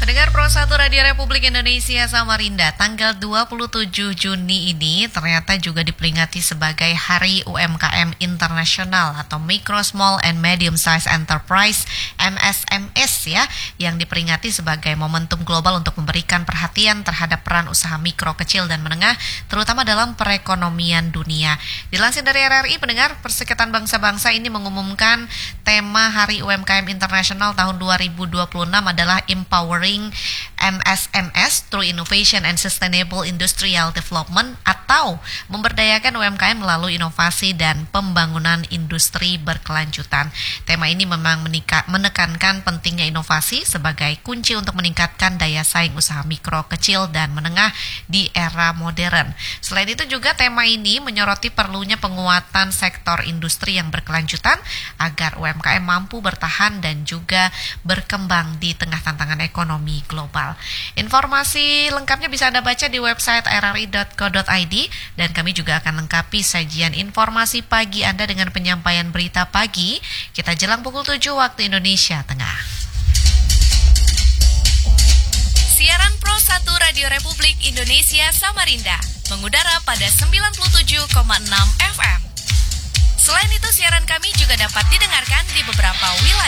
Pendengar Pro 1 Radio Republik Indonesia Samarinda, tanggal 27 Juni ini ternyata juga diperingati sebagai Hari UMKM Internasional atau Micro, Small and Medium Size Enterprise MSMS ya, yang diperingati sebagai momentum global untuk memberikan perhatian terhadap peran usaha mikro, kecil dan menengah, terutama dalam perekonomian dunia. Dilansir dari RRI, pendengar, Perserikatan Bangsa-Bangsa ini mengumumkan tema Hari UMKM Internasional tahun 2026 adalah Empowering MSMS through Innovation and Sustainable Industrial Development, atau memberdayakan UMKM melalui inovasi dan pembangunan industri berkelanjutan. Tema ini memang menekankan pentingnya inovasi sebagai kunci untuk meningkatkan daya saing usaha mikro, kecil dan menengah di era modern. Selain itu juga tema ini menyoroti perlunya penguatan sektor industri yang berkelanjutan agar UMKM mampu bertahan dan juga berkembang di tengah tantangan ekonomi global. Informasi lengkapnya bisa Anda baca di website rri.co.id, dan kami juga akan lengkapi sajian informasi pagi Anda dengan penyampaian berita pagi kita jelang pukul 7 waktu Indonesia Tengah. Siaran Pro 1 Radio Republik Indonesia Samarinda mengudara pada 97,6 FM. Selain itu, siaran kami juga dapat didengarkan di beberapa wilayah